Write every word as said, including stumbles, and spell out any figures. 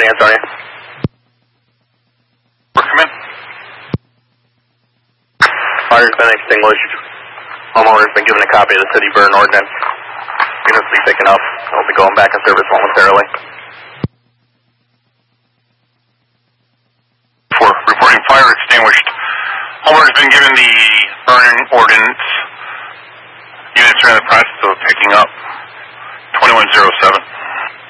City, Antonio. Come in. Fire's been extinguished. Homeowner's been given a copy of the city burn ordinance. Units will be picking up. They'll be going back in service momentarily. For reporting fire extinguished. Homeowner's been given the burn ordinance. Units are in the process of picking up. twenty-one oh seven.